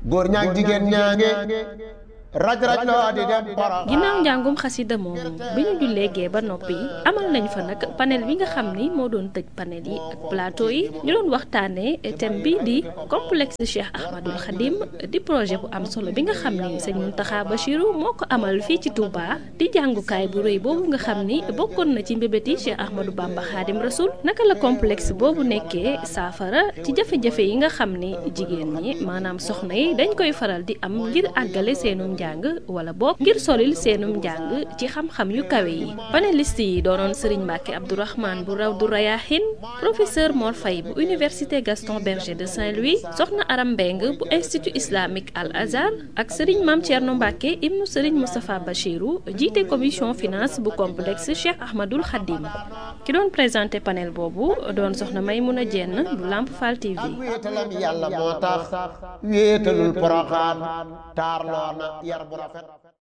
góor ñaag jigéen ñaange raj raj loo di dem ginnaaw Poroxaan. njàngum xasida moomu bi ñu jullee gee ba noppi amal nañ fa nag panel bi nga xam ni moo doon tëj panel yi ak plateau yi ñu doon waxtaanee thème bi di complexe Cheikh Ahmadul Khadim di projet bu am solo bi nga xam ni sëñ Mountakha Bachirou moo ko amal fii ci Touba di jàngukaay bu rëy boobu nga xam ni bokkoon na ci mbébéti Cheikh Ahmadou Bamba Khadim Rasoul naka la complexe boobu nekkee saafara ci jafe-jafe yi nga xam ni jigéen ñi maanaam soxna yi dañ koy faral di am ngir àggale seenum njàng wala boog ngir solil seenum njàng ci xam-xam yu kawe yi panéliste yi doonoon Serigne Mbacke Abdourahmane bu Rawdu Rayahin professeur Mor Faye bu université Gaston Berger de Saint-Louis soxna Aram Mbeng bu institut islamique Al Azhar ak Serigne Mame Thierno Mbacke ibnu Serigne Moustapha Bachirou jiite commission finance bu complexe Cheikh Ahmadul Khadim ki doon présenté panel boobu doon soxna Maymouna Dieng bu Lamp Fall TV. ak wéetalam yàlla moo tax wéetalul Poroxaan taarloo na yar bu rafet.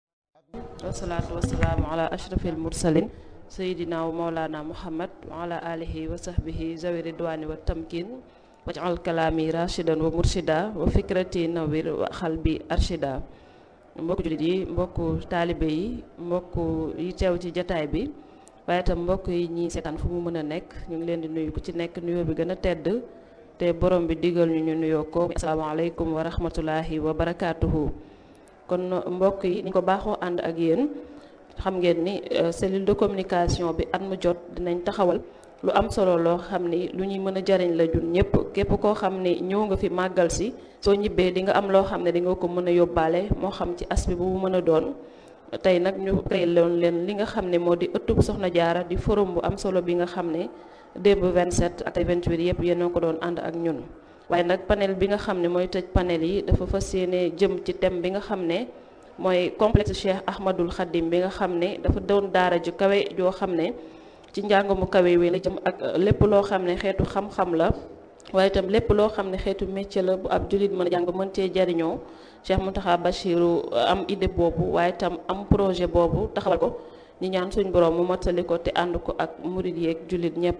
wasalaatu wasalaamu ala ashrafil mursalin sayidina wa maulana muhammad wa ala alihi wa sahbihi zawi ridwani wa tamkin waj'al kalaami rashidan wa murshida wa fikrati nawir wa xalbi arshida mbokku jullit yi mbokku taalibe yi mbokku yi teew ci jataay bi waaye itam mbokk yi ñi seetaan fu mu mën a nekk ñu ngi leen di nuyu ku ci nekk nuyoo bi gën a tedd te borom bi digal ñu nuyoo ko asalaamaaleykum wa rahmatullahi wa barakaatuhu. kon mbokk yi ni ko baaxoo ànd ak yéen xam ngeen ni cellule de communication bi at mu jot dinañ taxawal lu am solo loo xam ni lu ñuy mën a jariñ la jun ñëpp képp koo xam ni ñëw nga fi màggal si soo ñibbee di nga am loo xam ne di nga ko mën a yóbbaale moo xam ci aspect bu mu mën a doon. tey nag ñu créé loon leen li nga xam ne moo di ëttub Soxna Jaara di forum bu am solo bi nga xam ne démb 27 ak 28 yëpp yéen a ko doon ànd ak ñun. waaye nag panel bi nga xam ne mooy tëj panel yi dafa fas yéene jëm ci thème bi nga xam ne mooy complexe Cheikh Ahmadul Khadim bi nga xam ne dafa doon daara ju kawe joo xam ne ci njàng mu kawe wi la jëm ak lépp loo xam ne xeetu xam-xam la waaye itam lépp loo xam ne xeetu métier la bu ab jullit mën a jàng mën cee jariñoo Cheikh Mountakha Bachirou am idée boobu waaye itam am projet boobu taxawal ko ñi ñaan suñ borom mu mottali ko te ànd ko ak murid yeeg jullit ñëpp.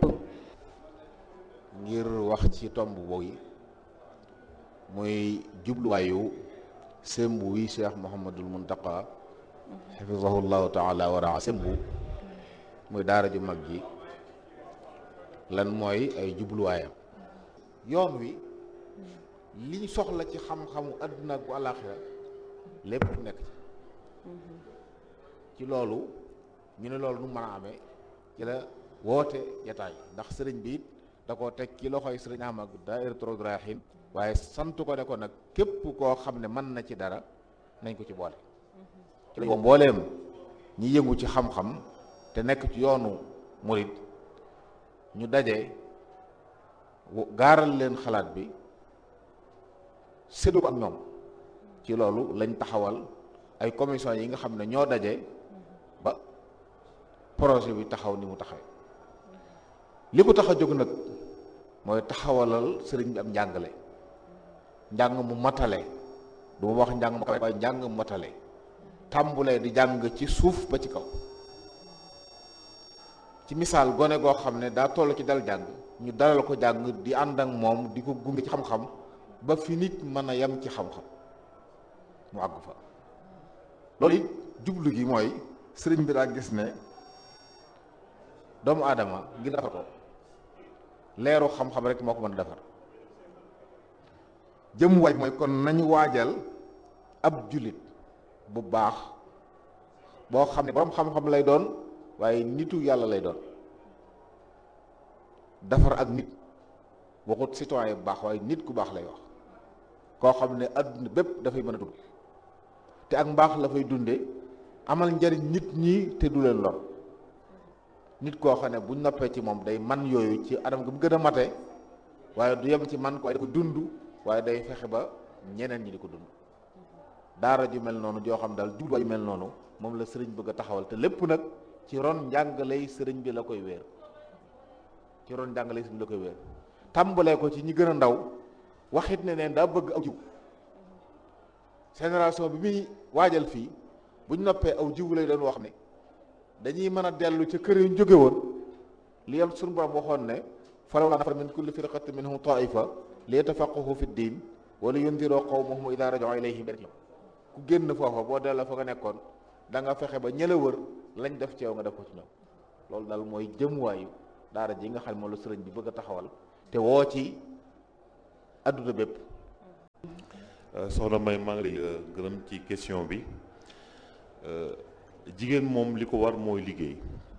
ngir wax ci tomb boobu muy jubluwaayu sembu wi Cheikh Mouhamadul Mountakha xafizahullahu taala wa raa sembu muy daara ju mag ji lan mooy ay jubluwaayam. yoon wi liñ soxla ci xam-xamu àdduna ak bu àllaaxira lépp nekk ci loolu ñu ne loolu nu mën a amee ci la woote jataay ndax sëriñ bi it da koo teg ci loxoy sëriñ Ahmad Daahiratu Rawdu Rayaahiin waaye sant ko ne ko nag képp koo xam ne mën na ci dara nañ ko ci boole ci la mbooleem ñi yëngu ci xam-xam te nekk ci yoonu murid ñu daje gaaral leen xalaat bi séddu ko ak ñoom ci loolu lañ taxawal ay commission yi nga xam ne ñoo daje ba projet bi taxaw ni mu taxawee li ko tax a jóg nag mooy taxawalal sëriñ bi am njàngale njàng mu matale du ma wax njàng mu kawe waaye njàng mu matale tàmbulee di jàng ci suuf ba ci kaw ci misaal gone goo xam ne daa toll ci dal jàng ñu dalal ko jàng di ànd ak moom di ko gunge ci xam-xam ba fi nit mën a yem ci xam-xam mu àgg fa loolu it jublu gi mooy sëriñ bi daa gis ne doomu aadama ngir defar ko leeru xam-xam rek moo ko mën a defar jëm waaj mooy kon nañu waajal ab jullit bu baax boo xam ne borom xam-xam lay doon waaye nitu yàlla lay doon defar ak nit waxut citoyen bu baax waaye nit ku baax lay wax koo xam ne adduna bépp dafay mën a dund te ak mbaax la fay dunde amal njariñ nit ñi te du leen lor nit koo xam ne buñ noppee ci moom day man yooyu ci anam gi mu gën a mate waaye du yem ci man ko waaye da ko dund waaye day fexe ba ñeneen ñi di ko dund daara ju mel noonu joo xam daal jubluwaay yu mel noonu moom la sëriñ bëgg a taxawal te lépp nag ci ron njàngaley sëriñ bi la koy wéer ci ron njàngaley sëriñ bi la koy wéer tàmbalee ko ci ñi gën a ndaw waxit ne neen daa bëgg aw jiw génération bi muy waajal fii buñ noppee aw jiw lay doon wax ne dañuy mën a dellu ca kër yu ñu jóge woon li yam suñu borom waxoon ne falawlaa nafara min kulli firqatin minhum taifa li yatafaqahu fi ddin wala yundiroo qawmahum idaa raja'uu ilayhim ku génn foofa boo delloo fa nga nekkoon da nga fexe ba ñëla wër lañ def ci yow nga def ko ci ñoom. loolu daal mooy jëmuwaayu daara ji nga xam ne moom la sëriñ bi bëgg a taxawal te woo ci adduna bépp. soxna May maa ngi lay gërëm ci question bi. jigéen moom li ko war mooy liggéey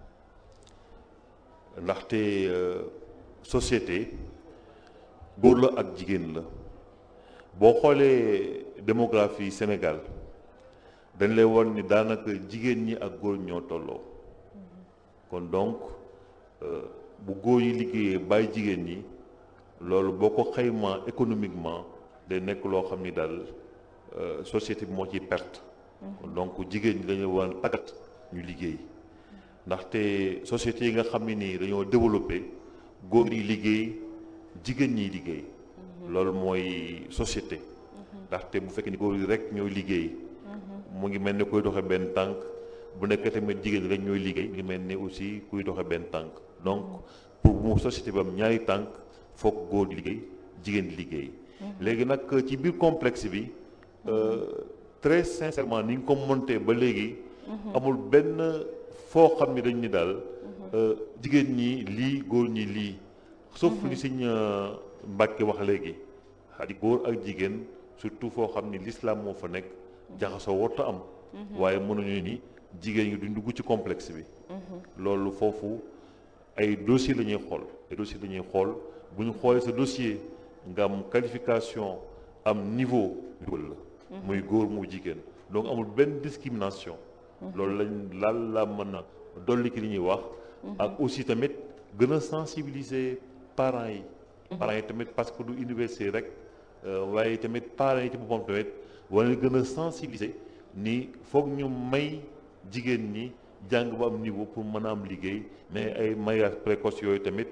ndaxte société góor la ak jigéen la boo xoolee démographie Sénégal dañ lay won ni daanaka jigéen ñi ak góor ñoo tolloo kon donc bu góor yi liggéeyee bàyyi jigéen ñi loolu boo ko xaymaa économiquement day nekk loo xam ni daal société bi moo ciy perte. donc jigéen ñi dañu war a tàggat ñu liggéey ndaxte sociétés yi nga xam ne nii dañoo développé góor yi liggéey jigéen ñiy liggéey loolu mooy société ndaxte bu fekkee ni góor yi rek ñooy liggéey mu ngi mel ni kuy doxe benn tànk bu nekk tamit jigéen ñi rek ñooy liggéey mu ngi mel ni aussi kuy doxe benn tànk donc pour mu société bi am ñaari tànk foog góor di liggéey jigéen di liggéey léegi nag ci biir complexe bi très sincèrement ni nga ko monté ba léegi amul benn foo xam ne dañ ni daal jigéen ñi lii góor ñi lii sauf li Sëñ Mbàkke wax léegi xadi góor ak jigéen surtout foo xam ni l'islam moo fa nekk jaxasoo warta am waaye mënuñu ni jigéen ñi duñ dugg ci complexe bi loolu foofu ay dossier la ñuy xool ay dossier la ñuy xool bu ñu xoolee sa dossier nga am qualification am niveau dugal la muy góor mu jigéen donc amul benn discrimination loolu laal la mën a dolli ki li ñuy wax ak aussi tamit gën a sensibiliser parents yi tamit parce que du université rek waaye tamit parents yi ci boppam tamit wala gën a sensibiliser ni foog ñu may jigéen ñi jàng ba am niveau pour mën a am liggéey mais ay mariage précoce yooyu tamit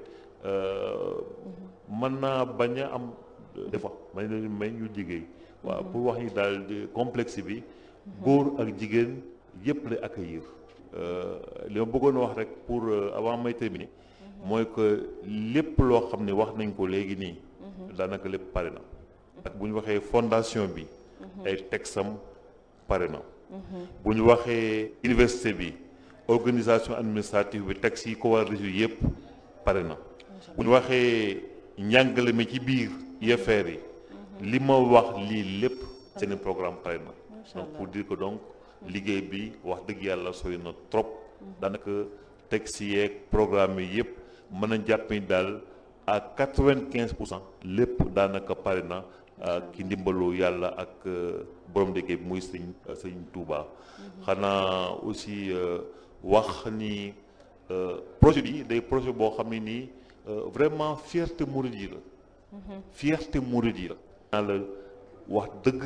mën naa bañ a am des fois may leen may ñu liggéey waaw pour wax ni daal complexe bi góor ak jigéen yëpp lay accueillir li ma bëggoon wax rek pour avant may terminer mooy que lépp loo xam ne wax nañ ko léegi nii daanaka lépp pare na ak bu ñu waxee fondation bi ay texam pare na bu ñu waxee université bi organisation administrative bi texte yi ko war a résoudre yëpp pare na bu ñu waxee njàngale mi ci biir UFR yi li ma wax lii lépp seen programme pare na donc pour dire que donc liggéey bi wax dëgg yàlla sori na trop daanaka texte yeeg programme yi yëpp mën a jàpp ni daal à 95% lépp daanaka pare na ki ndimbalu yàlla ak borom liggéey bi muy sëñ Touba xanaa aussi wax ni projet bi day projet boo xam ne nii vraiment fierté mouride yi la fierté mouride yi la la wax dëgg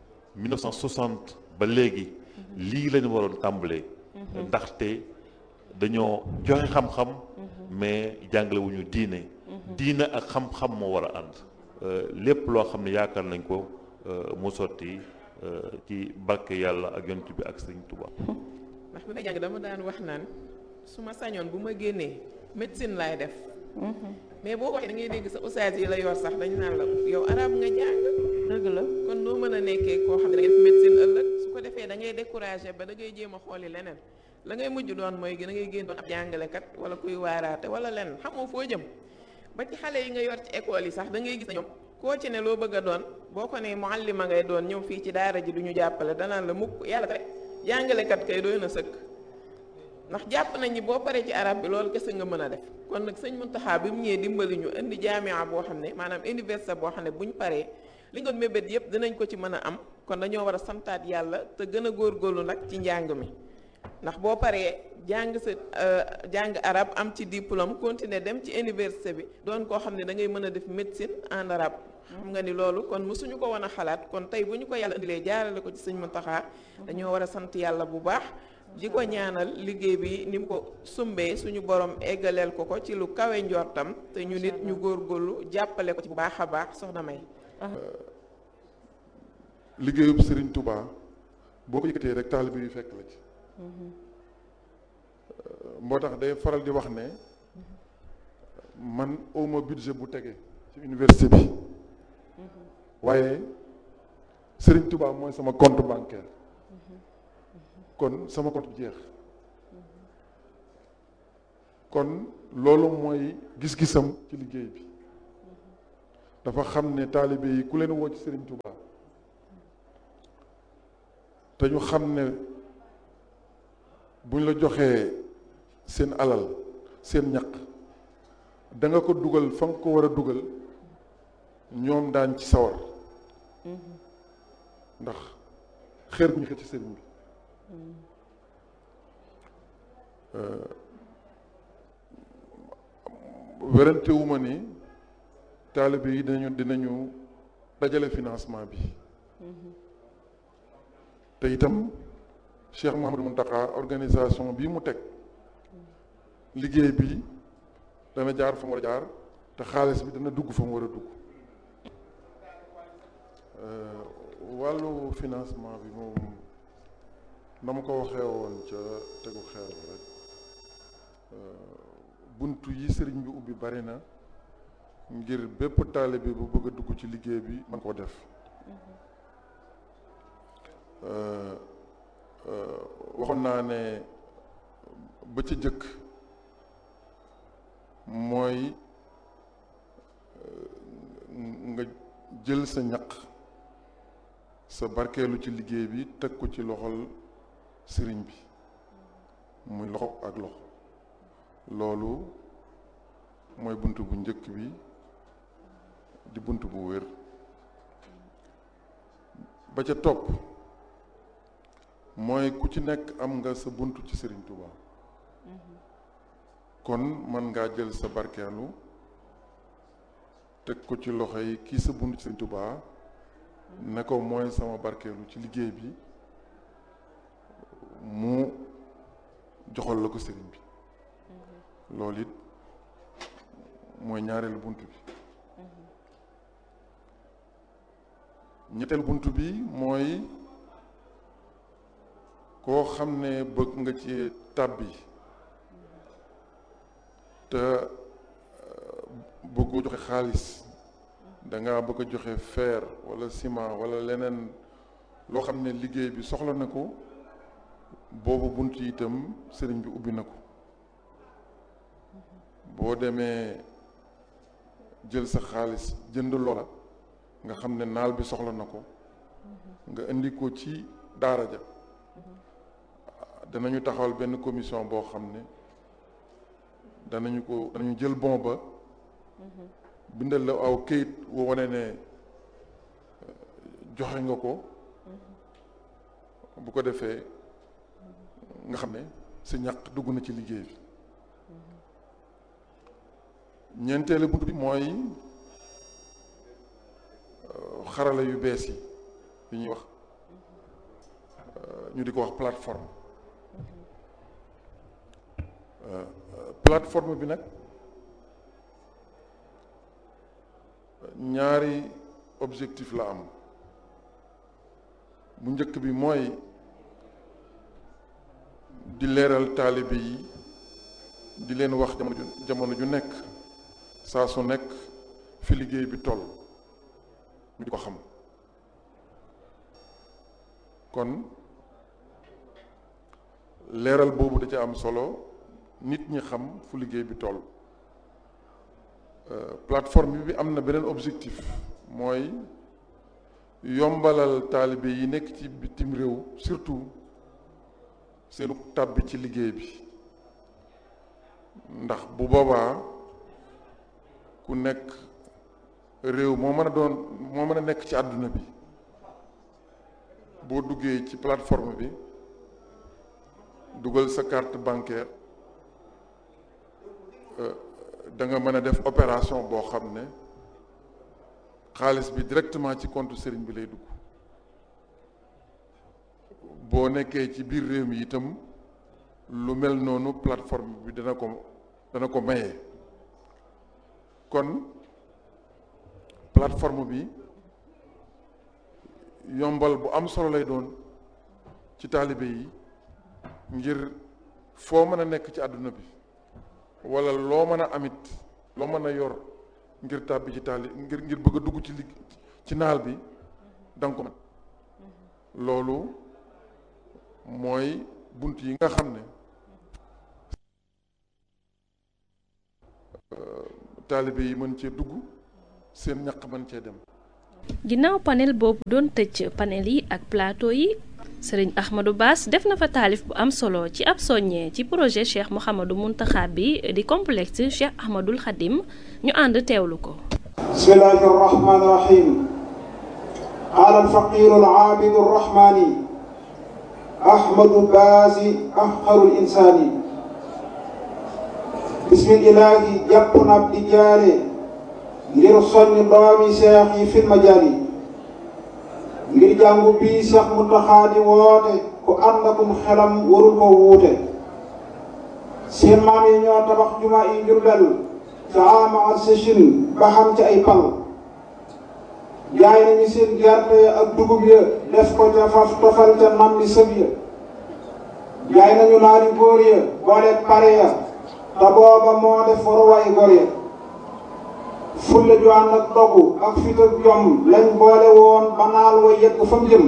1960 ba léegi lii lañu waroon tàmbalee ndaxte dañoo joxe xam-xam mais jàngale wuñu diine ak xam-xam moo war a ànd lépp loo xam ne yaakaar nañ ko mu sotti ci barke yàlla ak yonent bi ak Sëriñ Tuubaa. ndax bi may jàng dama daan wax naan su ma sañoon bu ma génnee médecine laay def mais boo waxee da ngay dégg sa ustaas yi la yor sax dañu naan la yow arab nga jàng dëgg la kon noo mën a nekkee koo xam ne da ngay def médecine ëllëg su ko defee da ngay découragé ba da ngay jéem a xooli leneen la ngay mujj doon mooy da ngay génn doon ab jàngalekat wala kuy waaraate wala leneen xamoo foo jëm ba ci xale yi nga yor ci école yi sax da ngay gis na ñoom koo ci ne loo bëgg a doon boo ko ne muallima ngay doon ñëw fii ci daara ji du ñu jàppale danaan la mukk yàlla rek jàngalekat kay doy na sëkk ndax jàpp nañ ni boo paree ci arab bi loolu kese nga mën a def kon nag sëñ Muntaxa bi mu ñëwee dimbali ñu indi jaamia boo xam ne maanaam université boo xam ne buñ paree li nga doon mébét yëpp dinañ ko ci mën a am kon dañoo war a santaat yàlla te gën a góorgóorlu nag ci njàng mi ndax boo paree jàng sa jàng arab am ci diplôme continuer dem ci université bi doon koo xam ne da ngay mën a def médecine en arabe xam nga ni loolu kon mësuñu ko woon a xalaat kon tey bu ñu ko yàlla indilee jaarale ko ci sëñ Muntaxa dañoo war a sant yàlla bu baax di ko ñaanal liggéey bi ni mu ko sumbee suñu borom eggaleel ko ci lu kawe njortam te ñu nit ñu góorgóorlu jàppale ko ci bu baax a baax soxna May. liggéeyub Serigne Touba boo ko yëkkatee rek taalibe yu fekk la ci. moo tax day faral di wax ne man awma budget bu tege ci université bi waaye Serigne Touba mooy sama compte bancaire kon sama compte jeex kon loolu mooy gis-gisam ci liggéey bi dafa xam ne taalibe yi ku leen woo ci Serigne Touba te ñu xam ne buñ la joxee seen alal seen ñaq da nga ko dugal fa nga ko war a dugal ñoom daañ ci sawar ndax xeer bu ñu xëcc ci sëriñ bi werante wu ma ni taalibe yi dinañu dajale financement bi te itam Cheikh Mouhamadou Mountakha organisation bii mu teg liggéey bi dana jaar fa mu war a jaar te xaalis bi dana dugg fa mu war a dugg wàllu financement bi moom na ma ko waxee woon ca tegu xeer rek buntu yi sëriñ bi ubbi bari na ngir bépp taalibe bu bëgg a dugg ci liggéey bi man koo def waxoon naa ne ba ca jëkk mooy nga jël sa ñaq sa barkeelu ci liggéey bi teg ko ci loxol sëriñ bi muy loxo ak loxo loolu mooy bunt bu njëkk bi di bunt bu wér ba ca topp mooy ku ci nekk am nga sa bunt ci Sëriñ Touba kon mën ngaa jël sa barkeelu teg ko ci loxo yi kii sa bunt ci Sëriñ Touba ne ko mooy sama barkeelu ci liggéey bi mu joxal la ko sëriñ bi loolu it mooy ñaareelu bunt bi ñetteel bunt bi mooy koo xam ne bëgg nga ci tàbbi te bëggoo joxe xaalis danga bëgg a joxe fer wala ciment wala leneen loo xam ne liggéey bi soxla na ko boobu bunt yi itam sëriñ bi ubbi na ko boo demee jël sa xaalis jënd loola nga xam ne naal bi soxla na ko nga indi ko ci daara ja danañu taxawal benn commission boo xam ne danañu jël bon ba bindal la aw këyit woo wane ne joxe nga ko bu ko defee nga xam ne sa ñaq dugg na ci liggéey bi ñeenteelu bunt bi mooy xarala yu bees yi ñuy wax ñu di ko wax plateforme plateforme bi nag ñaari objectif la am bu njëkk bi mooy di leeral taalibe yi di leen wax jamono ju nekk saa su nekk fi liggéey bi toll ñu di ko xam kon leeral boobu da ca am solo nit ñi xam fu liggéey bi toll plateforme bi am na beneen objectif mooy yombalal taalibe yi nekk ci bitim réew surtout seenu tàbbi ci liggéey bi ndax bu boobaa ku nekk réew moo mën a nekk ci àdduna bi boo duggee ci plateforme bi dugal sa carte bancaire da nga mën a def opération boo xam ne xaalis bi directement ci compte sëriñ bi lay dugg boo nekkee ci biir réew mi itam lu mel noonu plateforme bi dana ko maye kon plateforme bi yombal bu am solo lay doon ci taalibe yi ngir foo mën a nekk ci àdduna bi wala loo mën a amit loo mën a yor ngir tàbbi ci ngir bëgg a dugg ci naal bi danga ko mën loolu mooy bunt yi nga xam ne taalibe yi mën cee dugg seen ñaq mën cee dem. ginnaaw panel boobu doon tëj panel yi ak plateau yi sëriñ Ahmadou Bass def na fa taalif bu am solo ci ab soññee ci projet Cheikh Mouhamadou Mountakha bi di complexe Cheikh Ahmadoul Khadim ñu ànd teewlu ko. bismillahi rahmani rahim qaala alfaqiru alaabidu arrahmani Ahmadou Bass afqarul insaani bismillahi jàpp na di jaare ngir soññ doomi seex yi fil majaali ngir jàngu bii Cheikh Mountakha di woote ku ànd akum xelam warul ko wuute seen maam yi ñoo tabax juma yi Jurbel ca ama ak sëchin ba xam ci ay pal jaay nañu seen gerte ak dugub ya def ko ca faf tofal ca nam li sëb ya jaay nañu naari góor ya boole pare ya te booba moo def waruwaay góor ya fulla ju ànd ak dogu ak fit ak jom lañ boole woon ba naal wa yegg fa mu jëm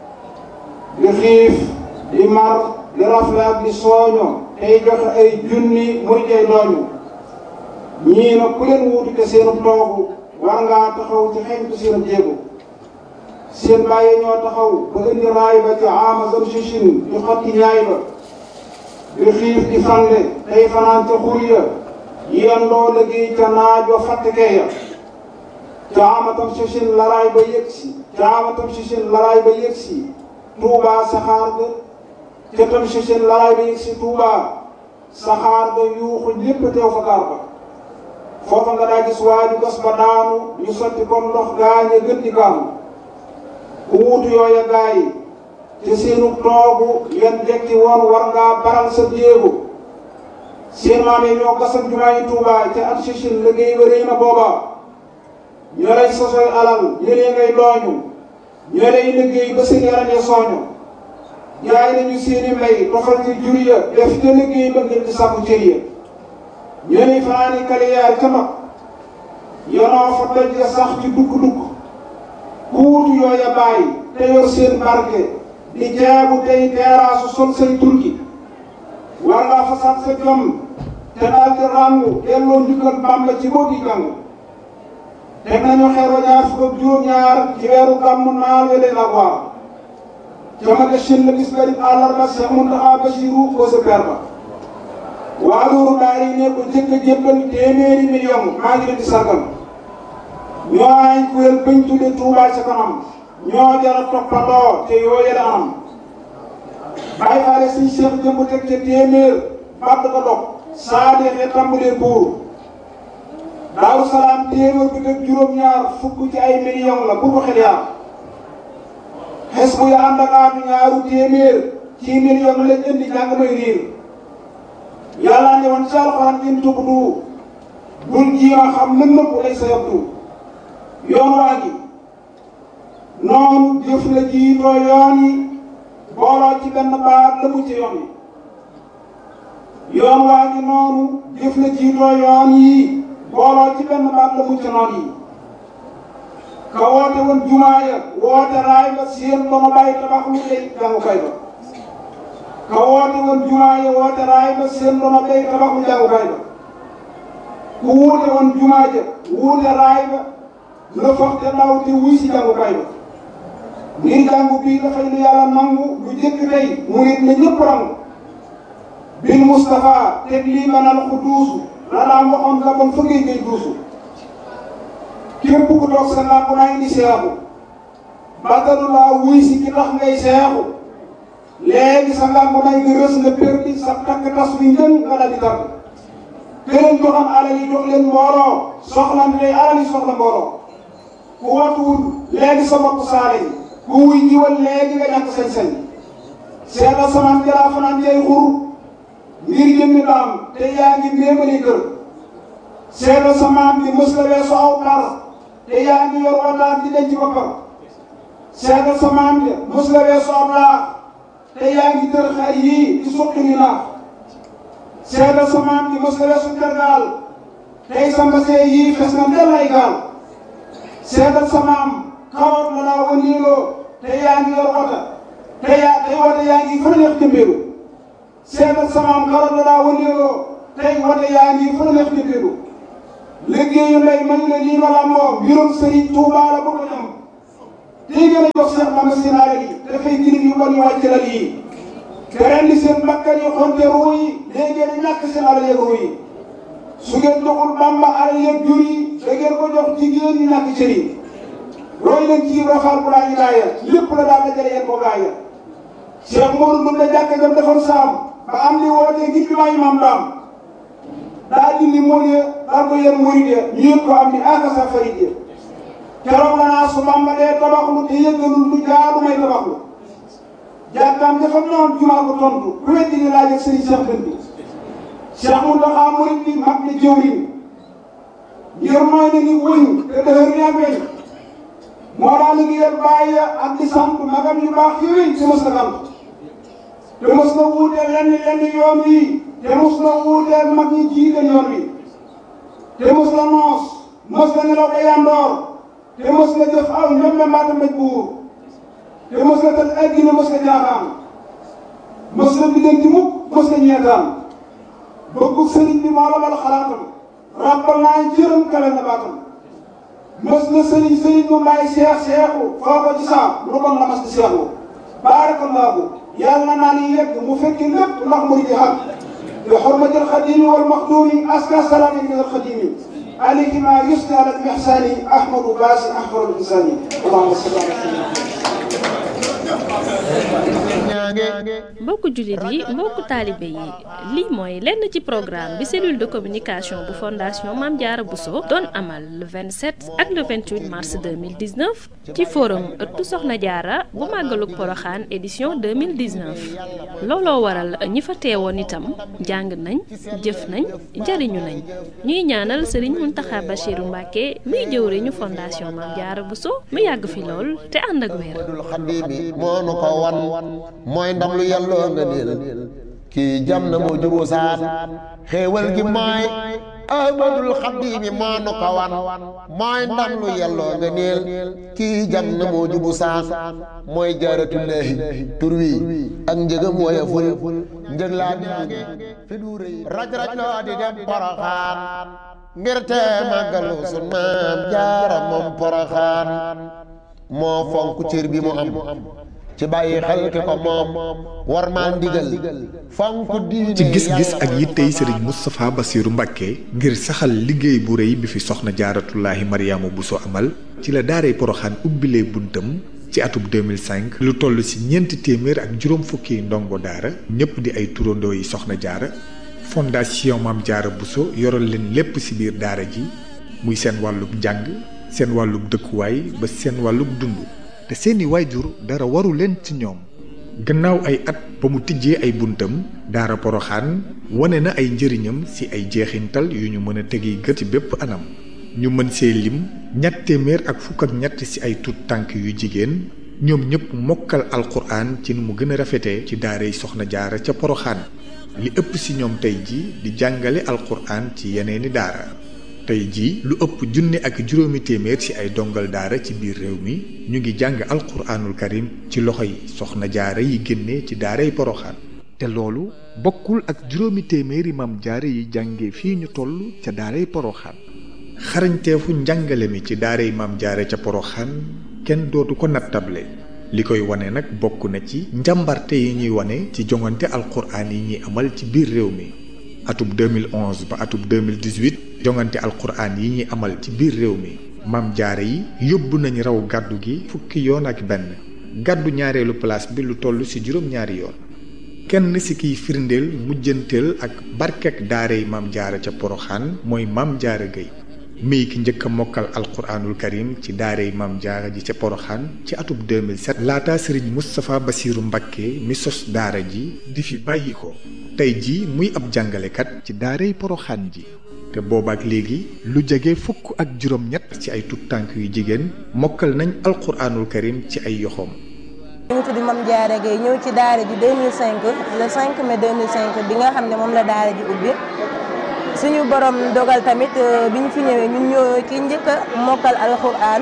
di xiif di mar di rafle ak di sooño tey joxe ay junni muy tey dooñu ñii nag ku leen wuutu te seenu toogu war ngaa taxaw ci xeñtu seenu jéego seen bàyyi ñoo taxaw ba indi raay ba ci ama zam sichin di xotti ñaay ba di xiif di fande tey fanaan ca xur ya yendoo liggéey ca naaj wa fàttekee ya caamatam sichin laraay ba yëgsi caamatam sichin laraay ba yëgsi Tuubaa saxaar ga ca tam sichin laraay ba yëgsi Tuubaa saxaar ga yuuxu ñépp teew fa gaar ba foofa nga daa gis waaju gas ba daanu ñu sotti comme ndox gaañe gën di kaanu ku wuutu yooya gaay te seenu toogu yan jekki woon war ngaa baral sa jéego seen maam yi ñoo gasam jumaa yi Tuubaa ca at sichin liggéey ba rëy na booba ñoo lay sosoy alal ñëlee ngay dooñu ñoo lay liggéey ba seen yaram ya sooñu jaay nañu seeni mbay tofal ci jur ya def ca liggéey ba ngir di sàkku cër ya ñoo lay fanaani kaliyaar ca mag yonoo fa doj ya sax ci dukk-dukk ku wutu yooya bàyyi te yor seen barke di jaabu tey teeraasu sol say turki war ngaa fasaat sa jom te daal di ràngu delloo njukkal Bàmba ci boo di jàng teg nañu xeer wa ñaar fukk ak juróom-ñaar ci weeru gàmmu naal wele la waar ca maga shin la bis bari àllarba Cheikh Mountakha Bassirou ko sa per ba waa loolu daal yi ne ko jëkk a jébbal téeméeri million maa ngi leen di sargal ñoo ay kuréel bañ tudde Touba ca kanam ñoo jara toppandoo te yooye la anam bàyyi faale siñ Cheikh jëmb teg ca téeméer badd ko dog saa deexee tàmbalee buur Daaru Salaam téeméer bi teg juróom-ñaar fukk ci ay million la bu ko xel yaar xes bu ya ànd ak aatu ñaaru téeméer ci million lañ indi jàng may riir yàlla ne woon ci alxuraan in tubdu bul jiima xam lën nëpp lay sa yabdu yoon waa gi noonu jëf la jiitoo yoon yi booloo ci benn baat la mu ci yoon yi yoon waa gi noonu jëf la jiitoo yoon yi booloo ci benn baat la mu ci noon yi ka woote woon jumaa ya woote raay ba seen dono bàyyi tabax lu lay jàngukaay ba ka woote woon jumaa ya woote raay ba seen dono bàyyi tabax lu jàngukaay ba ku wuute woon jumaa ja wuute raay ba la foog te ndaw te wuy si jàngukaay ba ngir jàngu bii dafay lu yàlla nangu lu jëkk tey mu nit na ñëpp rangu bil Moustapha teg lii manal ku duusu la daan waxoon la bon fëggee ngay duusu képp ku toog sa làmp naa indi seexu bàttalu laa wuy si ki tax ngay seexu léegi sa làmp naa nga rës nga perdi sa takk tas wi njën nga daal di tàgg këleen joxam alal yi jox leen mbooloo soxlan tey alal yi soxla mbooloo ku watuwul léegi sa bopp saale yi ku wuy jiwal léegi nga ñàkk sañ-sañ seetal samaan jalaa fanaan jay xur ngir jëmmi daam te yaa ngi méemali kër seetal samaan bi mës la weesu aw par te yaa ngi yor wataan di denc boppam seetal samaan bi mës la weesu aw laax te yaa ngi tër xar yii di suqi ni naax seetal samaan bi mës la weesu tergaal tey sa mbasee yii fes na ndel ay gaal seetal samaam karoot la naa wëndeeloo te yaa ngi yor wota te wota yaa ngi fa neex jëmbeelu seetal samaam karoot la naa wëndeeloo tey wota yaa ngi fa neex jëmbeelu liggéeyu lay mañu la lii ma lamboo mbirum Sëriñ Tuubaa la bëgg a ñam tey gën a jox Cheikh Bamba sinaare yi dafay girib yu bon yu wàcc la lii te rendi seen bakkan yi xonte ruu yi léegi ngeen ñàkk seen alal yeeg ruu yi su ngeen joxul Bamba alal yeeg jur yi da ngeen ko jox jigéen ñi ñàkk cër yi roy leen ci rafaal bu laa ñu laaya lépp la daal dajale yéen ko gaaya Cheikh Modou mën na jàkk jam defoon saam ba am li wootee ngir bi maa imaam daam daa dindi mool ya daal ko yéen murid ya ñu yëg ko am ni akasa farid ya keroog la naa su Bamba dee tabaxlu te yëggalul lu jaadu may tabaxlu jàkkaam dafa noonu jumaa ko tontu ku weddi ni laaj ak sëriñ Cheikh Dënd bi Cheikh Mountakha murid bi mag ni jëwriñ ngir mooy na ni wëñ te dëhër ni ak weñ moo daa liggéeyal bàyyi ya ak di sant magam yu baax yooyu te mos na sant te mos na wuuteel lenn yoon wi te mos na wuuteel mag ñi jiite yoon wi te mos na noos mos na nelaw ba yandoor te mos na jëf aw njombe mbaata mbéj buur te mos na tal addina mos na jaaxaan mos na diggante mukk mos na ñeetaan bëggu sëriñ bi moo la mal xalaatam ràbbal naa jërëm kale na baatam mos na sëriñ mu may seexu foo ko ci saam lu bon la mas di seexu baarakallaahu yàlla naa ni yegg mu fekki lépp ndax mu di xam bi xurmatil xadimi wal maxdumi aska salaami min al xadimi alayhi ma yusni ala al ihsani ahmadu baasi ahmadu insani allahumma salli ala mbokku jullit yi mbokku taalibe yi lii mooy lenn ci programme bi cellule de communication bu fondation Mame Diarra Bousso doon amal le 27 ak le 28 mars 2019 ci forum ëttu Soxna Diarra bu màggalug Poroxaan édition 2019 looloo waral ñi fa teewoon itam jàng nañ jëf nañ jariñu nañ ñuy ñaanal Serigne Mountakha Bachirou Mbacké muy jëwriñu fondation Mame Diarra Bousso mu yàgg fi lool te ànd ak wér. mooy ndam lu yàlloo nga niil kii jam na moo juboo saan xéewal gi mooy ahmadul xadimi moo nu ko wan mooy ndam lu yàlloo nga niil kii jam na moo jubu saan mooy jaaratullaahi tur wi ak njëgam woya ful njëg laa dinge fi du rëy raj-raj loo di dem Poroxaan ngir te màggalu sun Maam Jaara moom Poroxaan moo fonk cër bi mu am ci bàyyi xel ki ko moom war maa ndigal fonk diine ci gis-gis ak yittey Serigne Moustapha Bassirou Mbacké ngir saxal liggéey bu rëy bi fi soxna Jaaratullaahi Mariama Bousso amal ci la daaray Poroxaan ubbilee buntam ci atub 2005 lu toll ci 400 ak juróom fukki ndongo daara ñëpp di ay turandoo yi soxna jaara fondation Mame Diarra Bousso yoral leen lépp ci biir daara ji muy seen wàllub njàng seen wàllub dëkkuwaay ba seen wàllub dund te seeni waajur dara waru leen ci ñoom. gannaaw ay at ba mu tijjee ay buntam daara Poroxaan wane na ay njëriñam ci ay jeexintal yu ñu mën a tegi gët ci bépp anam ñu mën see lim 253 ci ay tut tànk yu jigéen ñoom ñëpp mokkal alquran ci nu mu gën a rafetee ci daaray soxna jaara ca Poroxaan li ëpp ci ñoom tey ji di jàngale alquran ci yeneeni daara tey jii lu ëpp 1,500 ci ay dongal daara ci biir réew mi ñu ngi jàng alquraanul karim ci loxoy soxna jaara yi génne ci daaray Poroxaan te loolu bokkul ak 200 Maam Jaara yi jànge fii ñu toll ca daaray Poroxaan xarañteefu njàngale mi ci daaray Maam Jaara ca Poroxaan kenn dootu ko nattable li koy wane nag bokk na ci njàmbarte yi ñuy wane ci jongante alquraan yi ñuy amal ci biir réew mi atub 2011 ba atub 2018 jongante alquraan yi ñuy amal ci biir réew mi Maam Jaara yi yóbbu nañ raw gàddu gi fukki yoon ak benn gàddu ñaareelu place bi lu toll ci juróom-ñaari yoon kenn ci kiy firndeel mujjanteel ak barkek daaray Maam Jaara ca Poroxaan mooy Maam Jaara Gay mii ki njëkk a mokkal alquraanul karim ci daaray Maam Jaara ji ca Poroxaan ci atub 2007 laata Sëriñ Moustapha Bassirou Mbacké mi sos daara ji di fi bàyyi ko tey ji muy ab jàngalekat ci daaray Poroxaan ji te boobaak léegi lu jege fukk ak juróom-ñett ci ay tut tànk yu jigéen mokkal nañ alquraanul karim ci ay yoxoom. ñu ngi tudd Mame Diarra Gueye ñëw ci daara ji 2005 le 5 mai 2005 bi nga xam ne moom la daara ji ubbi suñu borom dogal tamit bi ñu fi ñëwee ñun ñoo ki njëkk a mokkal alquraan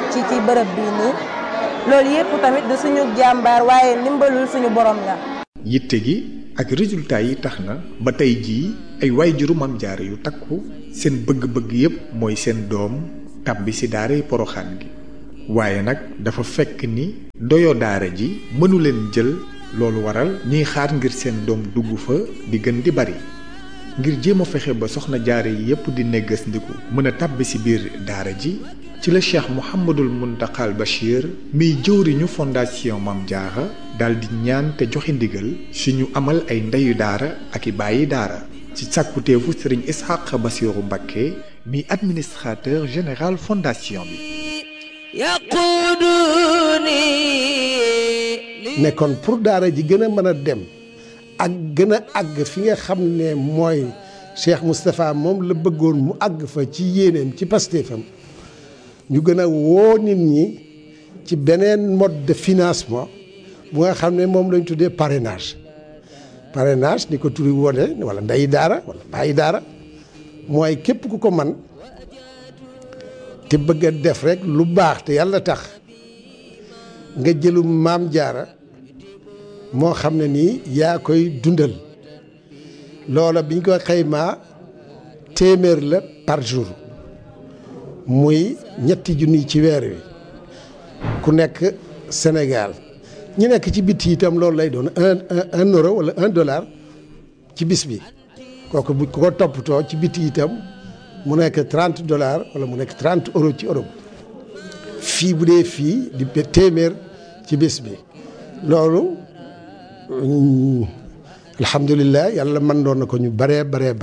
ci bërëb bii nii loolu yëpp tamit du suñu jàmbaar waaye ndimbalul suñu borom la. yitte gi ak résultat yi tax na ba tey jii ay waajuru Maam Jaara yu takku seen bëgg-bëgg yépp mooy seen doom tàbbi ci daaray Poroxaan gi waaye nag dafa fekk ni doyo daara ji mënu leen jël loolu waral ñuy xaar ngir seen doom dugg fa di gën di bari ngir jéem a fexe ba soxna jaara yi yépp di neggas ndiku mën a tàbbi ci biir daara ji ci la Cheikh Mouhamadul Muntaxal Bachir miy jëwriñu fondation Maam Jaara daldi ñaan te joxe ndigal suñu amal ay ndeyu daara ak i bàyyi daara ci sàkkuteefu Sëriñ Ishaq Basiru Mbakke mi administrateur général fondation bi ne kon pour daara ji gën a mën a dem ak gën a àgg fi nga xam ne mooy Cheikh Moustapha moom la bëggoon mu àgg fa ci yéeneem ci pastéefam ñu gën a woo nit ñi ci beneen mode de financement bu nga xam ne moom lañ tuddee parrainage ni ko turi wone wala ndeyi daara wala bàyyi daara mooy képp ku ko man te bëgg a def rek lu baax te yàlla tax nga jëlu Maam Jaara moo xam ne nii yaa koy dundal loola biñ ko xaymaa téeméer la par jour muy ñetti junni ci weer wi ku nekk Sénégal ñi nekk ci biti itam loolu lay doon un euro wala $1 ci bis bi kooku bu ko toppatoo ci biti itam mu nekk $30 wala mu nekk 30 euros ci Europe fii bu dee fii di téeméer ci bis bi loolu alhamdulilah yàlla mën doon na ko ñu bare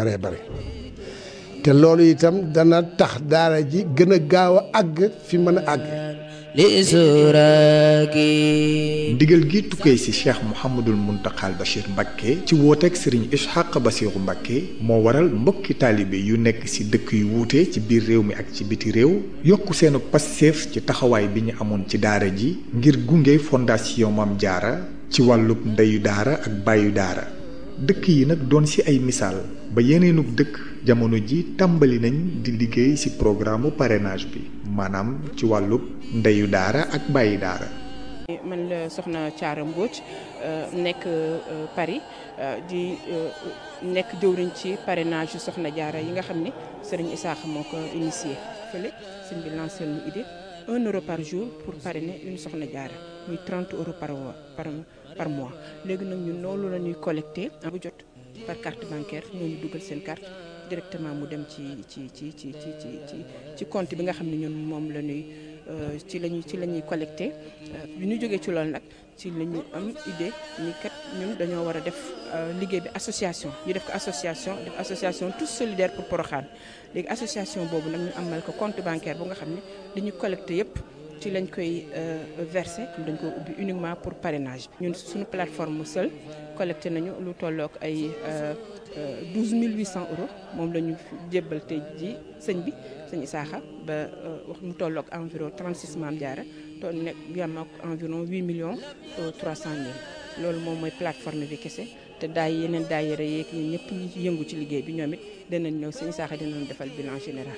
te loolu itam dana tax daara ji gën a gaaw a àgg fi mën a àgg. ndigal gi tukkee ci Cheikh Mouhamadul Muntaxal Bachir Mbakke ci wooteeg Serigne Ishaq Basiru Mbakke moo waral mbokki taalibe yu nekk ci dëkk yu wuute ci biir réew mi ak ci biti réew yokku seenu passeef ci taxawaay bi ñu amoon ci daara ji ngir gunge fondation Maam Jaara ci wàllub ndeyu daara ak bàyyu daara dëkk yi nag doon ci ay misaal ba yeneenug dëkk jamono ji tàmbali nañ di liggéey ci programme parrainage bi maanaam ci wàllub ndeyu daara ak bàyyi daara. man la soxna Thiara Mbodj nekk Paris di nekk jëwriñ ci parrainage yu soxna jaara yi nga xam ni Serigne Issakha moo ko initié fële sëñ bi lancé ñu idée €1 par jour pour parrainer une soxna jaara muy €30 par mois léegi nag ñun loolu la ñuy collecté bu jot par carte bancaire ñooñu dugal seen carte directement mu dem ci compte bi nga xam ne ñun moom la ñuy ci la ñuy collecté bi ñu jógee ci loolu nag ci la ñu am idée ni kat ñun dañoo war a def liggéey bi association ñu def ko association tous solidaires pour Porokhane léegi association boobu nag ñu amal ko compte bancaire bu nga xam ne li ñu collecté yépp ci lañ koy versé dañ ko ubbi uniquement pour parrainage ñun suñu plateforme seul collecté nañu lu tollook ay 12 800 € moom la ñu jébbal tey ji sëñ Issakha ba wax mu tollook environ 36 Maam Jaara to nekk yam ak environ 8 300 000 loolu moom mooy plateforme bi kese te yeneen daayira yeeg ñun ñëpp ñi yëngu ci liggéey bi ñoom it danañ ñëw sëñ Issakha dinañ defal bilan général.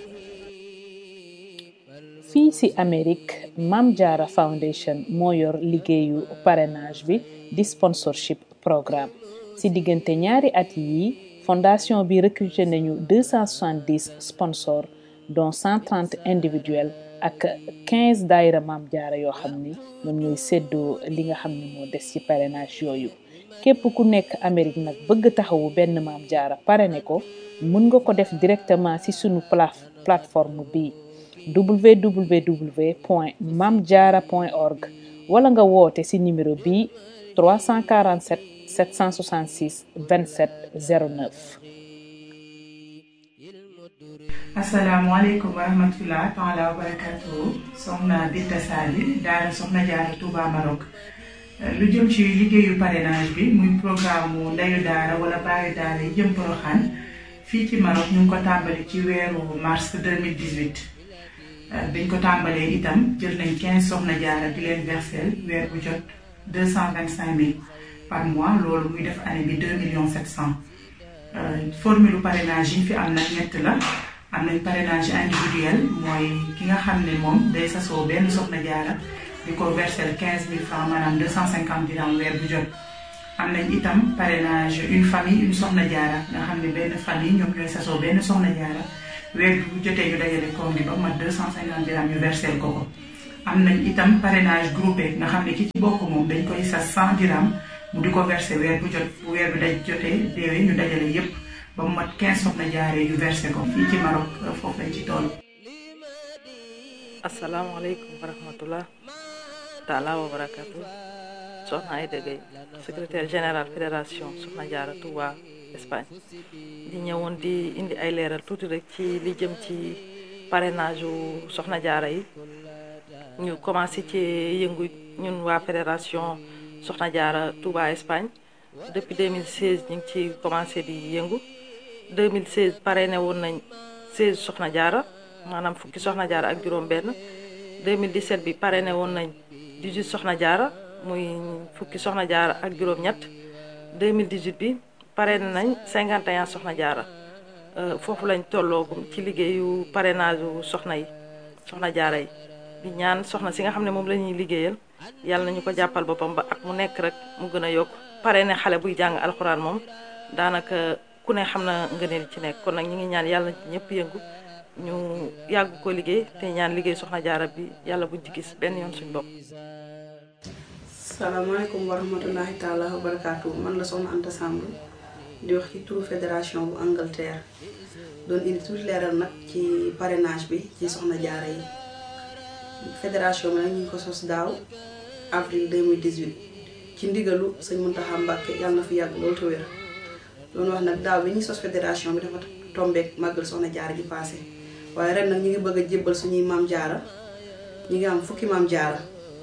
fii ci Amérique Maam Jaara Foundation moo yor liggéeyu parrainage bi di sponsorship programme ci diggante ñaari at yi fondation bi recruté nañu 270 sponsors dont 130 individuels ak 15 daayira Maam Jaara yoo xam ni ñoom ñooy séddoo li nga xam ne moo des ci parrainage yooyu képp ku nekk Amérique nag bëgg taxawu benn Maam Jaara parrainé ko mën nga ko def directement ci sunu plateforme bi www.mamdiara.org wala nga woote ci numéro bi 347 766 27 09. asalaamaaleykum wa rahmatulah taala wa barakatuhu soxna Binta Sali daara soxna Jaara Touba Maroc lu jëm ci liggéeyu parrainage bi muy programme mu ndeyu daara wala baayu daara yi jëm Porokhane fii ci Maroc ñu ngi ko tàmbali ci weeru mars 2018 biñ ko tàmbalee itam jël nañ 15 soxna jaara di leen versel weer bu jot 225 000 par mois loolu muy def année bi 2 700 000 formule parrainage yi fi am nag ñett la am nañ parrainage individuel mooy ki nga xam ne moom day sasoo benn soxna jaara di ko verser 15 000 francs maanaam 250 dirham weer bu jot. am nañ itam parrainage une famille une soxna jaara nga xam ne benn famille ñoom ñooy sasoo benn soxna jaara weer bu jotee ñu dajale koom gi ba mat 250 dirham ñu verser ko. am nañ itam parrainage groupé nga xam ne ki ci bokk moom dañ koy sas 100 dirham mu di ko verser weer bu jot bu weer bi daj jotee deewee ñu dajale yépp ba mu mat 15 soxna jaaree yu verser ko fii ci Maroc foofu lañ ci toll. asalaamaaleykum wa rahmatullah taala wa barakatu. Soxna Aïda Gueye secrétaire général fédération Soxna Jaara Touba Espagne di ñëwoon di indi ay leeral tuuti rek ci li jëm ci parrainage u Soxna Jaara yi. ñu commencé ci yëngu ñun waa fédération Soxna Jaara Touba Espagne depuis 2016 ñu ngi ci commencé di yëngu 2016 parrainé woon nañ 16 Soxna Jaara maanaam fukki Soxna Jaara ak juróom benn 2017 bi parrainé woon nañ 18 Soxna Jaara muy fukki Soxna Jaara ak juróom ñett 2018 bi parrainé nañ 51 Soxna Jaara foofu lañ tolloogum ci liggéeyu parrainage u soxna jaara yi di ñaan soxna si nga xam ne moom la ñuy liggéeyal yàlla nañu ko jàppal boppam ba ak mu nekk rek mu gën a yokk parrainé xale buy jàng alxuraan moom daanaka ku ne xam na ngëneel ci nekk kon nag ñu ngi ñaan yàlla ci ñëpp yëngu ñu yàgg ko liggéey te ñaan liggéey Soxna Jaara bi yàlla buñ ci gis benn yoon suñ bopp. salaamaaleykum wa rahmatullahi taala wa barakaatu man la Soxna Anta Samb di wax ci turu fédération bu Angleterre doon indi tuuti leeral nag ci parrainage bi ci Soxna Jaara yi fédération bi nag ñu ngi ko sos daaw avril 2018 ci ndigalu sëñ Muntaxa Mbàkke yàlla na fi yàgg loolu te wér doon wax nag daaw bi ñuy sos fédération bi dafa tombeek màggal Soxna Jaara ji passé waaye ren nag ñu ngi bëgg a jébbal suñuy maam jaara ñu ngi am fukki maam jaara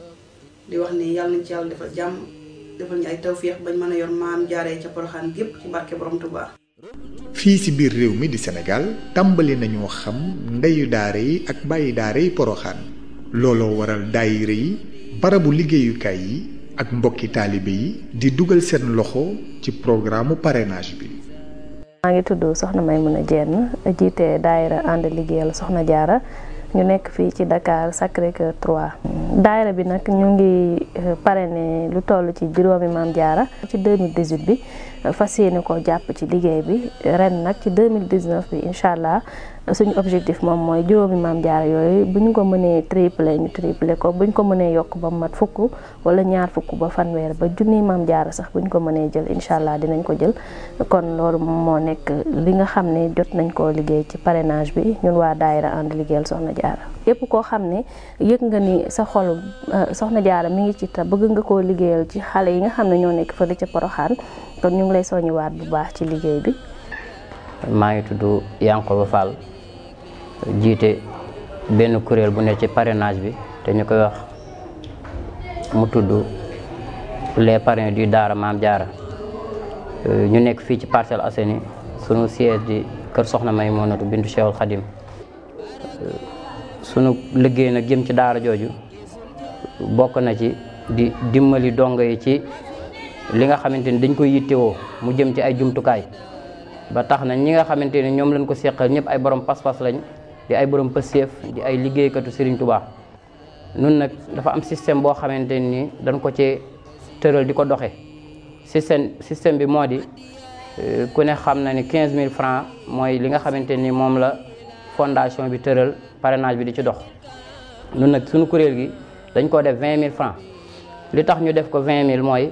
di wax ni yàlla nañ ci yàlla defal jàmm defal ñu ay tawféex bañ mën a yor maam jaaree ca Poroxaan gépp ci barke borom Tuubaa. fii ci biir réew mi di Sénégal tàmbali nañoo xam ndeyu daara yi ak bàyyi daara yi Poroxaan looloo waral daayira yi barabu liggéeyukaay yi ak mbokki taalibe yi di dugal seen loxo ci programme parrainage bi. maa ngi tudd Soxna Maymuna Jenn jiite daayira ànd liggéeyal Soxna Jaara ñu nekk fii ci Dakar Sacré-Cœur 3 daayira bi nag ñu ngi parrainé lu toll ci juróomi maam jaara ci 2018 bi fas yéene ko jàpp ci liggéey bi ren nag ci 2019 bi incha allah suñu objectif moom mooy juróomi maam jaara yooyu bu ñu ko mënee triplé ñu triplé ko bu ñu ko mënee yokk ba mat fukk wala ñaar fukk ba fanweer ba junniy maam jaara sax bu ñu ko mënee jël incha allah dinañ ko jël kon loolu moo nekk li nga xam ne jot nañ koo liggéey ci parrainage bi ñun waa daayira ànd liggéeyal Soxna Jaara yépp koo xam ne yëg nga ni sa xolu Soxna Jaara mi ngi ci ta bëgg nga koo liggéeyal ci xale yi nga xam ne ñoo nekk fële ca Poroxaan kon ñu ngi lay soññiwaat bu baax ci liggéey bi. maa ngi tudd Yankoba Fall jiite benn kuréel bu ne ci parrainage bi te ñu koy wax mu tudd les parrains du Daara Maam Jaara ñu nekk fii ci Parcelles Assainies sunu siège di kër Soxna Maymunatu bintu Cheikhul Khadim sunu liggéey nag jëm ci daara jooju bokk na ci di dimbali dongo yi ci li nga xamante ni dañ koy yittewoo mu jëm ci ay jumtukaay ba tax na ñi nga xamante ni ñoom lañ ko seqal ñëpp ay borom pas-pas lañ di ay borom pëseef di ay liggéeykatu Serigne Touba nun nag dafa am système boo xamante ni dañ ko ci tëral di ko doxe système bi moo di ku ne xam na ni 15 000 francs mooy li nga xamante ni moom la fondation bi tëral parrainage bi di ci dox nun nag suñu kuréel gi dañ ko def 20 000 francs li tax ñu def ko 20 000 mooy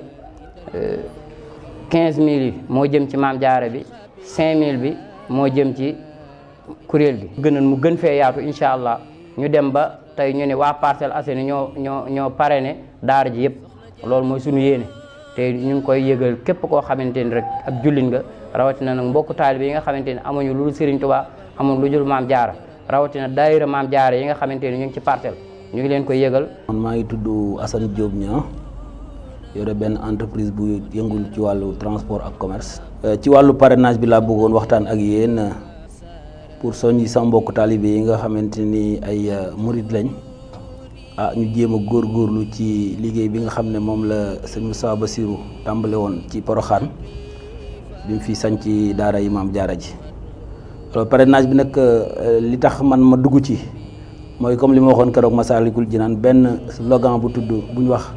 15 000 yi moo jëm ci maam jaara bi 5 000 bi moo jëm ci kuréel gi gënoon mu gën fee yaatu incha allah ñu dem ba tey ñu ne waa Parcelles Assainies ñoo parrainé daara ji yëpp loolu mooy suñu yéene te ñu ngi koy yëgal képp koo xamante ni rek ab jullit nga rawatina nag mbokku taalibe yi nga xamante ni amuñu lu dul Serigne Touba amuñu lu dul maam jaara rawatina daayira maam jaara yi nga xamante ni ñu ngi ci parcelle ñu ngi leen koy yëgal. man maa ngi tudd Assane Diop Niang yore benn entreprise bu yëngul ci wàllu transport ak commerce. ci wàllu parrainage bi laa bëggoon waxtaan ak yéen pour soññi sa mbokku taalibe yi nga xamante ni ay murid lañ ñu jéem a góorgóorlu ci liggéey bi nga xam ne moom la sëñ Moussa Bassirou tàmbale woon ci Poroxaan bi mu fi sañ ci daara yi maam jaara ji alors parrainage bi nag li tax man ma dugg ci mooy comme li ma waxoon keroog Massalikul Jinaan benn slogan bu tudd bu ñu wax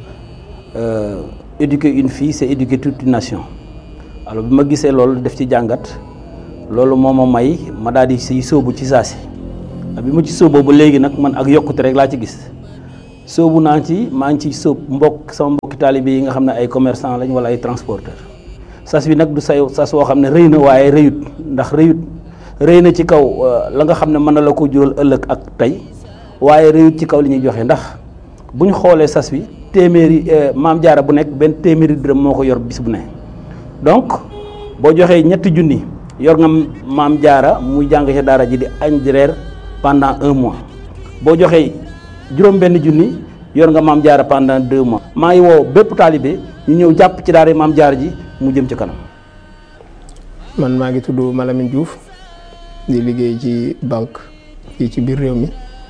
éduquer une fille c'est éduquer toute une nation. alors bi ma gisee loolu def ci jàngat loolu moo ma may ma daal di siy sóobu ci saa si bi ma ci sóoboo ba léegi nag man ak yokkute rek laa ci gis sóobu naa ci maa ngi ci sóob sama mbokki taalibe yi nga xam ne ay commerçant lañ wala ay transporteur sas bi nag du sas woo xam ne rëy na waaye rëyut ndax rëy na ci kaw la nga xam ne mën na la ko jural ëllëg ak tey waaye rëyut ci kaw li ñuy joxe ndax bu ñu xoolee sas bi téeméeri maam jaara bu nekk benn téeméeri dërëm moo ko yor bis bu ne donc boo joxee 3 junni yor nga maam jaara muy jàng ci daara ji di añ di reer pendant 1 mois boo joxee juróom-benn junni yor nga maam jaara pendant 2 mois. maa ngi woo bépp taalibe ñu ñëw jàpp ci daara maam jaara ji mu jëm ci kanam. man maa ngi tudd Malamine Diouf di liggéey ci banque fii ci biir réew mi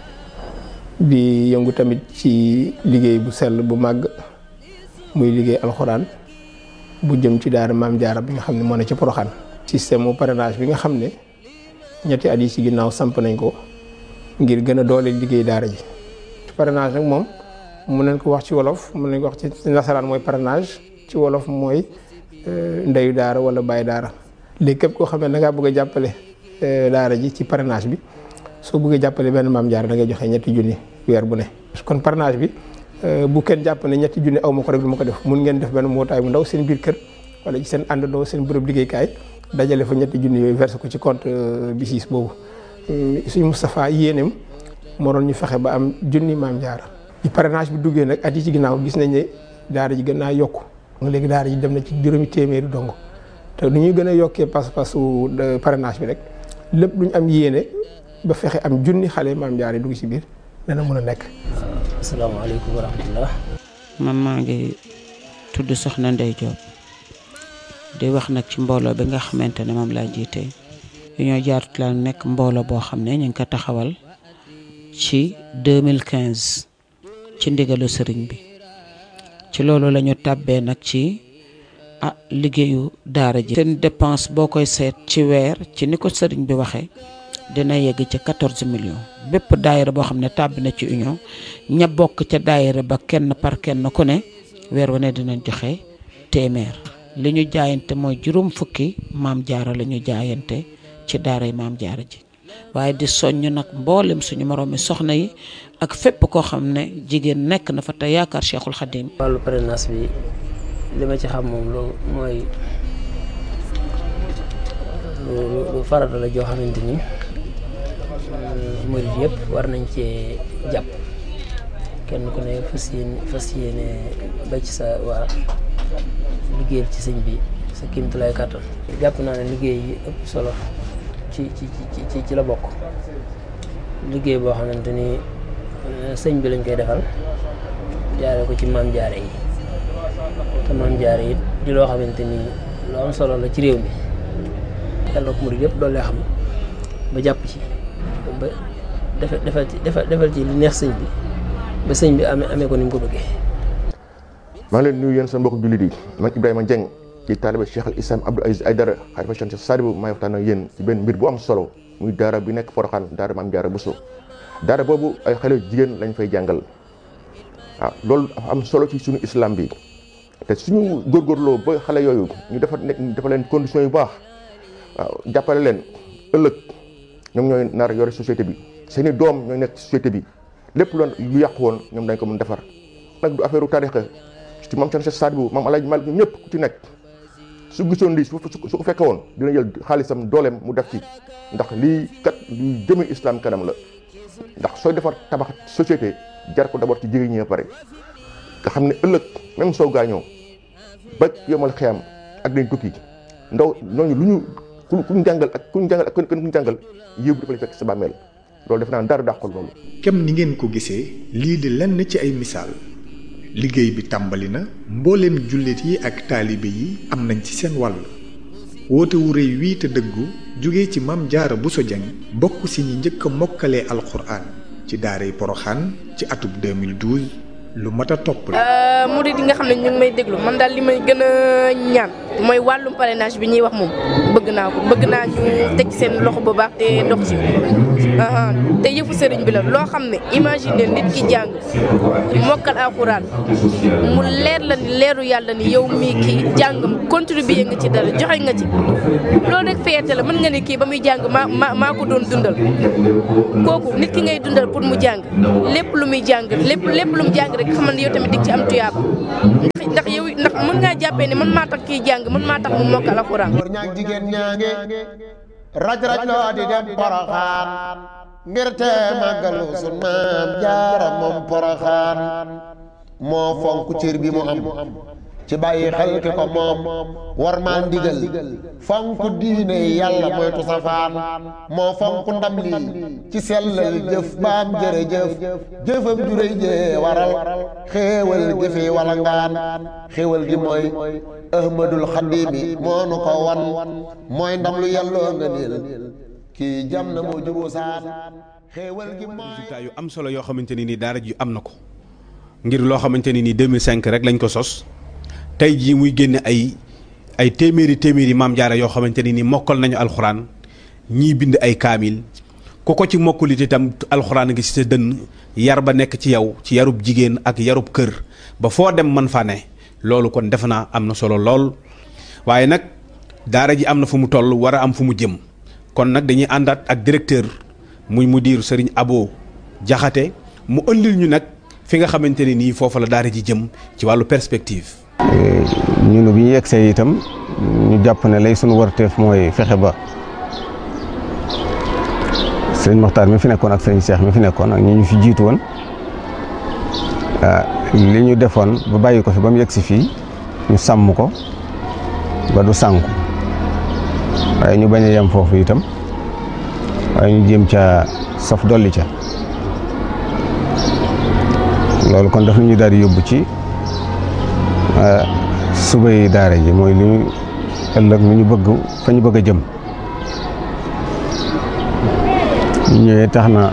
di yëngu tamit ci liggéey bu sell bu màgg muy liggéey alxuraan bu jëm ci daara maam jaara bi nga xam ne moo ne ci Porokhane. système mu parrainage bi nga xam ne ñetti at yi ci ginnaaw samp nañ ko ngir gën a doole liggéey daara ji. parrainage nag moom mun nañ ko wax ci wolof mun nañ ko wax ci nasaraan mooy parrainage ci wolof mooy ndeyu daara wala bàyyi daara. léegi képp koo xam ne da ngaa bëgg a jàppale daara ji ci parrainage bi soo bëggee jàppale benn maam jaara da ngay joxe 3 junni weer bu ne. kon parrainage bi bu kenn jàpp ne 3 junni aw ma ko rek du ma ko def mun ngeen def benn mbootaay bu ndaw seen biir kër wala ci seen àndandoo seen bërëb liggéeykaay dajale fa 3 junni yooyu versé ko ci compte BICIS boobu. suñu Moustapha yéeneem moo doon ñu fexe ba am junni maam jaara. ci parrainage bi duggee nag at yi ci ginnaaw gis nañ ne daara ji gën naa yokku léegi daara ji dem na ci juróomi téeméeri dong te nu ñuy gën a yokkee pas-pasu parrainage bi rek lépp lu ñu am yéene ba fexe am junni xale maam jaara yi dugg ci biir dana mën a nekk. asalaamaaleykum wa rahmatullah. man maa ngi tudd Soxna Ndey Diop di wax nag ci mbooloo bi nga xamante ne moom laa jiite Union Jaaratu la nekk mbooloo boo xam ne ñu ngi ko taxawal ci 2015 ci ndigalu sëriñ bi ci loolu la ñu tàbbee nag ci liggéeyu daara ji. seen dépense boo koy seet ci weer ci ni ko sëriñ bi waxee dina yegg ci 14 millions bépp daayira boo xam ne tàbbi na ci union ña bokk ca daayira ba kenn par kenn ku ne weer wu ne dinañ joxe téeméer. li ñu jaayante mooy 20 fukki maam jaara la ñu jaayante ci daara yi maam jaara ji waaye di soññ nag mboolem suñu moroomi soxna yi ak fépp koo xam ne jigéen nekk na fa te yaakaar Cheikhul Khadim. wàllu parrainage bi li ma ci xam moom loolu mooy lu farata la joo xamante ni murid yëpp war nañ cee jàpp kenn ku ne fas yéene ba ci sa waa liggéeyal ci sëñ bi sa kéemtulaay kàttan. jàpp naa ne liggéey yi ëpp solo ci la bokk liggéey boo xamante ni sëñ bi lañ koy defal jaare ko ci maam jaare yi te maam jaare yi di loo xamante ni lu am solo la ci réew mi yàlla ko murid yëpp doole xam ba jàpp ci ba defal ci li neex sëñ bi ba sëñ bi amee ko ni mu ko bëggee. maa ngi leen nuyu yéen sa mbokk jullit yi man Ibrahima Dieng ci taaliba Cheikh al Islam Abdou Aziz Aïdara xalifa Cheikh Sadibou maay waxtaan ak yéen ci benn mbir bu am solo muy daara bi nekk Porokhane daara Maam Jaara Bousso daara boobu ay xale jigéen lañ fay jàngal waaw loolu dafa am solo ci suñu islam bi te suñu góorgóorloo ba xale yooyu ñu dafa leen conditions yu baax waaw jàppale leen ëllëg ñoom ñooy nar yore société bi seeni doom ñooy nekk société bi lépp lu yàqu woon ñoom dañ ko mën defar nag du affaire tarixa ci maam Cheikh Sadibou maam Alaaji Malik ñëpp ku ci nekk su gisoon lii su ko fekke woon dina jël xaalisam dooleem mu def ci ndax lii kat luy jëmee islam kanam la ndax sooy defar tabax société jar ko d'abord ci jigéen ñi pare nga xam ne ëllëg même soo gaañoo ba yomal xiyam ak dañ tukki ndaw ñooñu lu ñu kuñ jàngal ak kuñ jàngal yëw bi dafa lay fekk sa bàmmeel loolu def naa dara dàqul loolu. kem ni ngeen ko gisee lii di lenn ci ay misaal liggéey bi tàmbali na mbooleem jullit yi ak taalibe yi am nañ ci seen wàll woote wu rëy wii te dëggu jóge ci Maam Jaara Bousso Dieng bokk si ñi njëkk a mokkalee alxuraan ci daaray Porokhane ci atub 2012 lu mat a topp la. murid yi nga xam ne ñu ngi may déglu man daal li may gën a ñaan mooy wàllum parrainage bi ñuy wax moom bëgg naa ko bëgg naa ñu teg seen loxo bu baax te dox ci te yëfu sëriñ bi la loo xam ne imagine nit ki jàng mokkal alxuraan mu leer la ni leeru yàlla ni yow mii kii jàngam contribuer nga ci dara joxe nga ci loolu rek fierté la mën nga ne kii ba muy jàng maa ko doon dundal kooku nit ki ngay dundal pour mu jàng lépp lu muy jàng lépp lu mu jàng rek xamal ne yow tamit dig ci am tuyaaba ndax yow ndax mën ngaa jàppee ne man maa tax kii jàng man maa tax mu mokkal alxuraan. góor ñaag jigéen ñaange raj-raj loo di dem Poroxaan ngir te màggalu sun maam Jaara moom Poroxaan moo fonk cër bi mu am ci bàyyi xel ki ko moom war maa ndigal fonk diine yàlla moytu safaan moo fonk ndam lii ci sellal jëf baam jërëjëf jëfam juréy jee waral xéewal jëfi wala ngaan xéewal gi mooy ahmadul xadimi moo nu ko wan mooy ndam lu yàlloo nga niil kii jam na moo juboo saan xéewal gi mooy résultat yu am solo yoo xamante ni nii daara ji am na ko ngir loo xamante ni nii 2005 rek lañ ko sos tey jii muy génne ay téeméeri maam jaara yoo xamante ni mokkal nañu alxuraan ñii bind ay kaamil ku ko ci mokkulit itam alxuraan ngi ci sa dënn yar ba nekk ci yow ci yarub jigéen ak yarub kër ba foo dem mën fa ne loolu kon defe naa am na solo lool waaye nag daara ji am na fu mu toll war a am fu mu jëm kon nag dañuy àndaat ak directeur muy mudir Serigne Abo Jaxate mu ëndil ñu nag fi nga xamante ne nii foofu la daara ji jëm ci wàllu perspective. ñun bi ñu yegsee itam ñu jàpp ne lay sunu warteef mooy fexe ba sëñ Moxtaar mi fi nekkoon ak sëñ Cheikh mi fi nekkoon ak ñi ñu fi jiitu woon li ñu defoon ba bàyyi ko fi ba mu yegsi fii ñu sàmm ko ba du sànku waaye ñu bañ a yem foofu itam waaye ñu jéem ca saf dolli ca loolu kon daf ñu daal di yóbbu ci subay daara ji mooy li ñu ëllëg lu ñu bëgg fa ñu bëgg a jëm ñu ñëwee tax na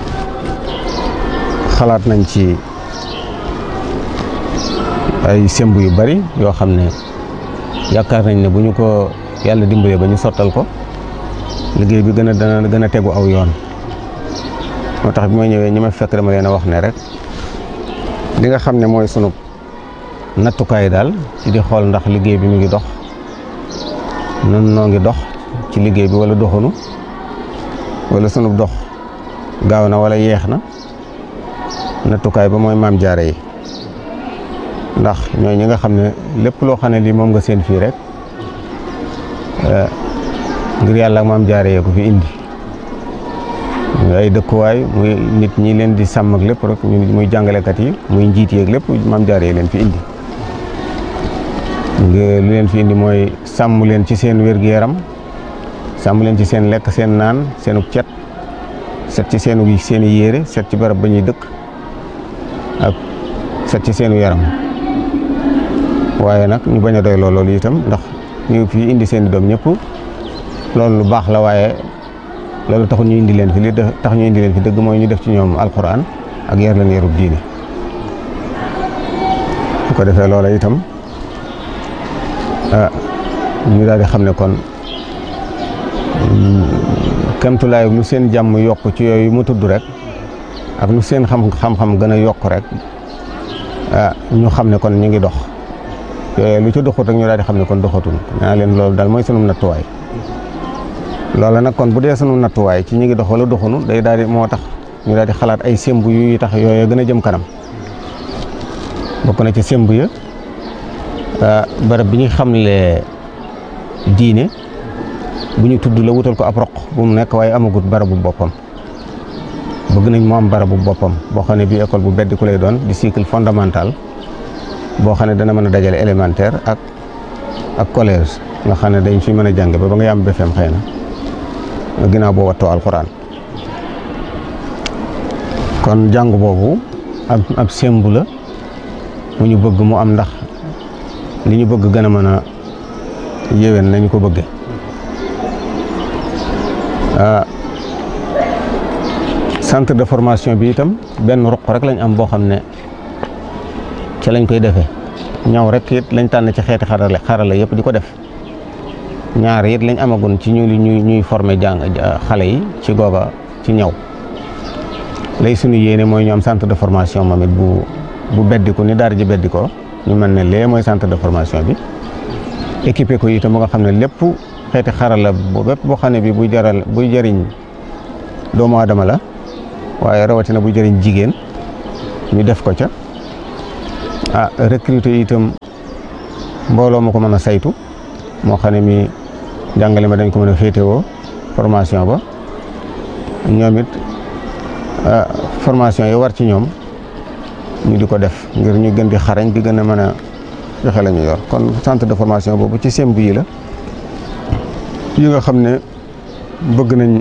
xalaat nañ ci ay semb yu bari yoo xam ne yaakaar nañ ne bu ñu ko yàlla dimbalee ba ñu sottal ko liggéey bi dana gën a tegu aw yoon moo tax bi ma ñëwee ñi ma fekk dama leen a wax ne rek li nga xam ne mooy sunu nattukaay daal ci di xool ndax liggéey bi mu ngi dox nun noo ngi dox ci liggéey bi wala doxunu wala sunu dox gaaw na wala yeex na nattukaay ba mooy maam jaare yi ndax ñooy ñi nga xam ne lépp loo xam ne lii moom nga seen fii rek ngir yàlla ak maam jaare yee ko fi indi ay dëkkuwaay muy nit ñi leen di sàmm ak lépp rek muy jàngalekat yi muy njiit yeeg lépp maam jaare yi leen fi indi li leen fi indi mooy sàmm leen ci seen wér-gu-yaram sàmm leen ci seen lekk seen naan seenu cet set ci seeni yére set ci barab ba ñuy dëkk ak set ci seenu yaram waaye nag ñu bañ a doy loolu itam ndax ñu fi indi seen i doom ñëpp loolu lu baax la waaye loolu taxul ñu indi leen fi li tax ñu indi leen fi dëgg mooy ñu def ci ñoom alxuraan ak yar leen yarub diine bu ko defee loola itam ñu daal di xam ne kon kemtulaay lu seen jàmm yokk ci yooyu mu tudd rek ak lu seen xam-xam gën a yokk rek ñu xam ne kon ñu ngi dox yooyu lu ci doxut rek ñu daal di xam ne kon doxatul naa leen loolu daal mooy sunu nattuwaay loola nag kon bu dee sunu nattuwaay ci ñu ngi dox wala doxunu day daal di moo tax ñu daal di xalaat ay semb yu tax yooyu gën a jëm kanam bokk na ci semb ya barab bi ñu xamle diine bu ñu tudd la wutal ko ab roq bu mu nekk waaye amagut barabu boppam bëgg nañ mu am barabu boppam boo xam ne bii école bu beddi ku lay doon di cycle fondamental boo xam ne dana mën a dajale élémentaire ak collège nga xam ne dañ fi mën a jàng ba nga yam BFEM xëy na ginnaaw boo wattoo alxuraan kon jàng boobu ab sembu la mu ñu bëgg mu am ndax li ñu bëgg gën a mën a yéwén nañu ko bëgge centre de formation bi itam benn ruq rek lañ am boo xam ne ca lañ koy defee ñaw rek it lañ tànn ci xeeti xarala yëpp di ko def ñaar it lañ amagun ci ñuy former xale yi ci googa ci ñaw lay suñu yéene mooy ñu am centre de formation moom it bu beddiku ni daara ji beddi ko ñu mën ne lee mooy centre de formation bi équipé ko itam ba nga xam ne lépp xeeti xarala bépp boo xam ne bi buy jëriñ doomu aadama la waaye rawatina buy jëriñ jigéen ñu def ko ca recruter itam mbooloo ma ko mën a saytu moo xam ne mi jàngale ma dañ ko mën a féetewoo formation ba ñoom it formation yi war ci ñoom ñu di ko def ngir ñu gën di xarañ di gën a mën a joxe la ñu yor kon centre de formation boobu ci semb yi la yi nga xam ne bëgg nañ